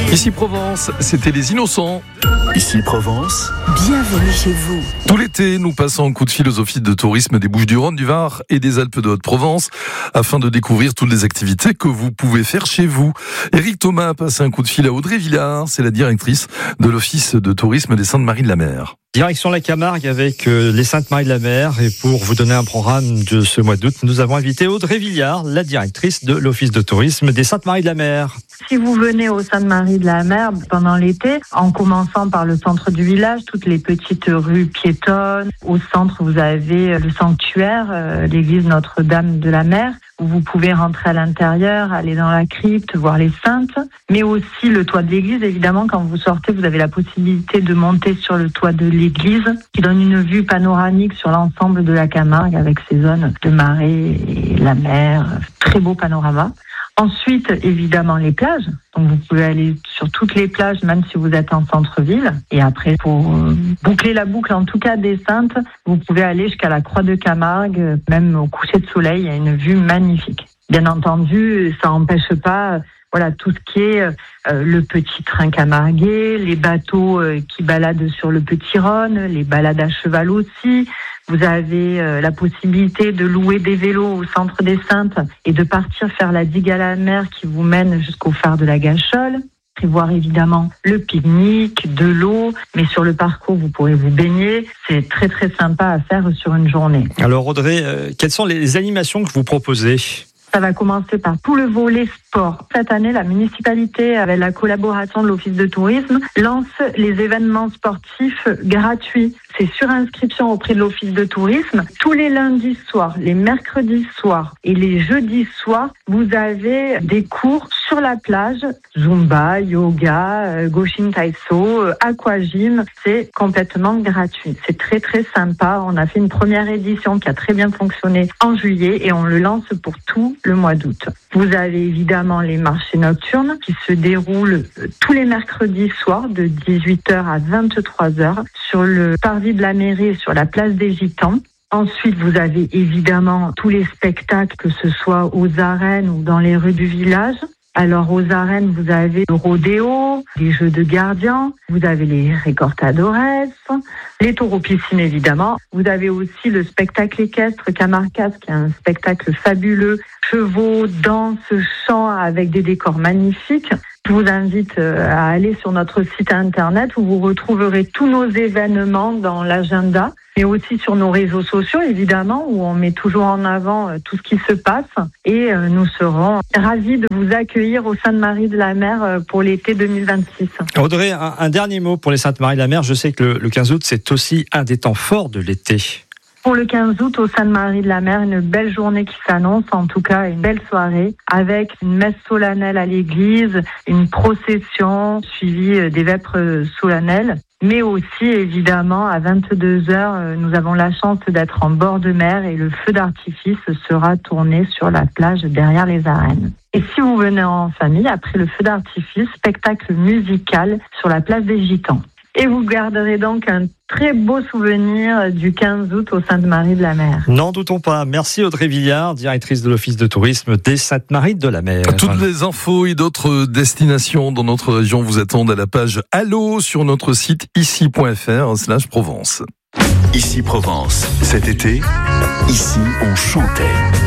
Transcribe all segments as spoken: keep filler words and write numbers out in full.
Ici Provence, c'était les innocents. Ici Provence, bienvenue chez vous. Tout l'été, nous passons un coup de fil aux offices de tourisme des Bouches-du-Rhône, du Var et des Alpes de Haute-Provence afin de découvrir toutes les activités que vous pouvez faire chez vous. Éric Thomas a passé un coup de fil à Audrey Villard, c'est la directrice de l'office de tourisme des Saintes-Maries-de-la-Mer. Direction la Camargue avec euh, les Saintes-Maries-de-la-Mer, et pour vous donner un programme de ce mois d'août, nous avons invité Audrey Villard, la directrice de l'office de tourisme des Saintes-Maries-de-la-Mer. Si vous venez aux Saintes-Maries-de-la-Mer pendant l'été, en commençant par le centre du village, toutes les petites rues piétonnes, au centre vous avez le sanctuaire, euh, l'église Notre-Dame de la Mer, où vous pouvez rentrer à l'intérieur, aller dans la crypte, voir les saintes, mais aussi le toit de l'église. Évidemment, quand vous sortez, vous avez la possibilité de monter sur le toit de l'église, qui donne une vue panoramique sur l'ensemble de la Camargue, avec ses zones de marais et la mer. Très beau panorama. Ensuite, évidemment, les plages. Donc, vous pouvez aller sur toutes les plages, même si vous êtes en centre-ville. Et après, pour euh, boucler la boucle, en tout cas des Saintes, vous pouvez aller jusqu'à la Croix de Camargue, même au coucher de soleil, il y a une vue magnifique. Bien entendu, ça n'empêche pas, voilà, tout ce qui est euh, le petit train camarguais, les bateaux euh, qui baladent sur le petit Rhône, les balades à cheval aussi. Vous avez euh, la possibilité de louer des vélos au centre des Saintes et de partir faire la digue à la mer qui vous mène jusqu'au phare de la Gachole. Prévoir évidemment le pique-nique, de l'eau, mais sur le parcours vous pourrez vous baigner. C'est très très sympa à faire sur une journée. Alors Audrey, euh, quelles sont les animations que vous proposez ? Ça va commencer par tout le volet sport. Cette année, la municipalité, avec la collaboration de l'Office de tourisme, lance les événements sportifs gratuits. C'est sur inscription auprès de l'Office de tourisme. Tous les lundis soirs, les mercredis soirs et les jeudis soirs, vous avez des cours sur la plage. Zumba, yoga, Goshin Taiso, aquagym. C'est complètement gratuit. C'est très très sympa. On a fait une première édition qui a très bien fonctionné en juillet et on le lance pour tout le mois d'août. Vous avez évidemment les marchés nocturnes qui se déroulent tous les mercredis soirs de dix-huit heures à vingt-trois heures sur le parvis de la mairie et sur la place des Gitans. Ensuite, vous avez évidemment tous les spectacles, que ce soit aux arènes ou dans les rues du village. Alors, aux arènes, vous avez le rodéo, les jeux de gardiens, vous avez les recortadores, les taureaux piscines, évidemment. Vous avez aussi le spectacle équestre Camarcas, qui est un spectacle fabuleux. Chevaux, danse, chant avec des décors magnifiques. Je vous invite à aller sur notre site internet où vous retrouverez tous nos événements dans l'agenda, mais aussi sur nos réseaux sociaux, évidemment, où on met toujours en avant tout ce qui se passe. Et nous serons ravis de vous accueillir aux Saintes-Maries-de-la-Mer pour l'été deux mille vingt-six. Audrey, un, un dernier mot pour les Saintes-Maries-de-la-Mer. Je sais que le, le quinze août, c'est aussi un des temps forts de l'été. Pour le quinze août, au Saintes-Maries-de-la-Mer, une belle journée qui s'annonce, en tout cas une belle soirée, avec une messe solennelle à l'église, une procession suivie des vêpres solennelles. Mais aussi, évidemment, à vingt-deux heures, nous avons la chance d'être en bord de mer et le feu d'artifice sera tourné sur la plage derrière les arènes. Et si vous venez en famille, après le feu d'artifice, spectacle musical sur la place des Gitans. Et vous garderez donc un très beau souvenir du quinze août aux Saintes-Maries-de-la-Mer. N'en doutons pas. Merci Audrey Villard, directrice de l'Office de tourisme des Saintes-Maries-de-la-Mer. Toutes les infos et d'autres destinations dans notre région vous attendent à la page Allo sur notre site ici point f r slash Provence. Ici Provence, cet été, ici on chantait.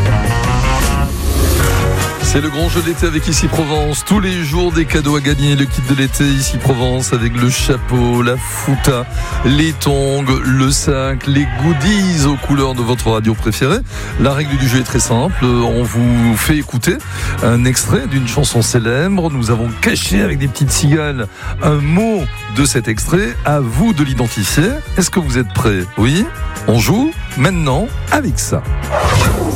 C'est le grand jeu d'été avec Ici Provence. Tous les jours, des cadeaux à gagner. Le kit de l'été Ici Provence avec le chapeau, la fouta, les tongs, le sac, les goodies aux couleurs de votre radio préférée. La règle du jeu est très simple. On vous fait écouter un extrait d'une chanson célèbre. Nous avons caché avec des petites cigales un mot de cet extrait. À vous de l'identifier. Est-ce que vous êtes prêts ? Oui ? On joue maintenant avec ça.